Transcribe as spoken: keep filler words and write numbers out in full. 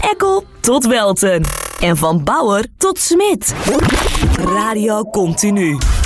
Eckel tot Welten. En van Bauer tot Smit. Radio Continu.